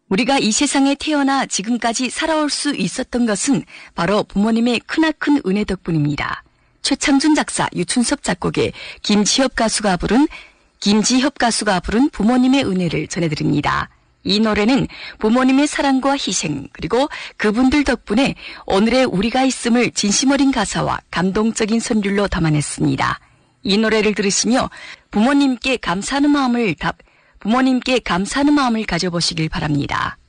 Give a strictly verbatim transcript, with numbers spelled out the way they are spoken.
우리가 이 세상에 태어나 지금까지 살아올 수 있었던 것은 바로 부모님의 크나큰 은혜 덕분입니다. 최창준 작사, 유춘섭 작곡의 김지협 가수가 부른 김지협 가수가 부른 부모님의 은혜를 전해드립니다. 이 노래는 부모님의 사랑과 희생 그리고 그분들 덕분에 오늘의 우리가 있음을 진심 어린 가사와 감동적인 선율로 담아냈습니다. 이 노래를 들으시며 부모님께 감사하는 마음을 답 부모님께 감사하는 마음을 가져보시길 바랍니다.